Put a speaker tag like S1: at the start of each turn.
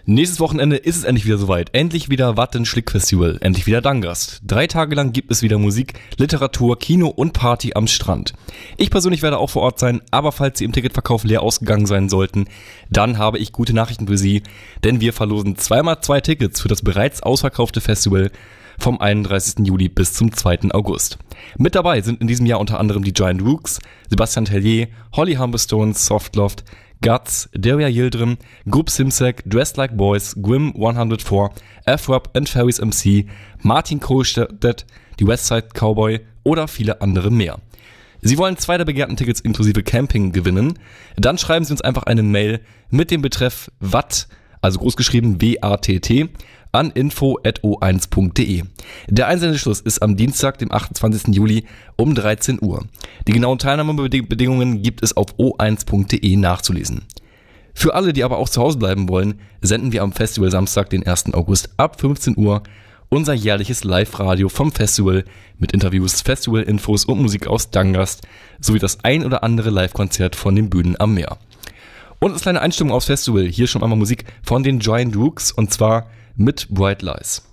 S1: Nächstes Wochenende ist es endlich wieder soweit. Endlich wieder Watten Schlick Festival. Endlich wieder Dangast. 3 Tage lang gibt es wieder Musik, Literatur, Kino und Party am Strand. Ich persönlich werde auch vor Ort sein, aber falls Sie im Ticketverkauf leer ausgegangen sein sollten, dann habe ich gute Nachrichten für Sie, denn wir verlosen 2x2 Tickets für das bereits ausverkaufte Festival vom 31. Juli bis zum 2. August. Mit dabei sind in diesem Jahr unter anderem die Giant Rooks, Sebastian Tellier, Holly Humberstones, Softloft, Guts, Deria Yildirim, Group Simsek, Dressed Like Boys, Gwim 104, F-Rap and Ferries MC, Martin Kohlstedt, die Westside Cowboy oder viele andere mehr. Sie wollen 2 der begehrten Tickets inklusive Camping gewinnen? Dann schreiben Sie uns einfach eine Mail mit dem Betreff WATT, also großgeschrieben WATT, an info@o1.de. Der Einsendeschluss ist am Dienstag, dem 28. Juli um 13 Uhr. Die genauen Teilnahmebedingungen gibt es auf o1.de nachzulesen. Für alle, die aber auch zu Hause bleiben wollen, senden wir am Festival Samstag, den 1. August ab 15 Uhr unser jährliches Live-Radio vom Festival mit Interviews, Festival-Infos und Musik aus Dangast sowie das ein oder andere Live-Konzert von den Bühnen am Meer. Und als kleine Einstimmung aufs Festival, hier schon einmal Musik von den Giant Rooks und zwar mit Bright Lies.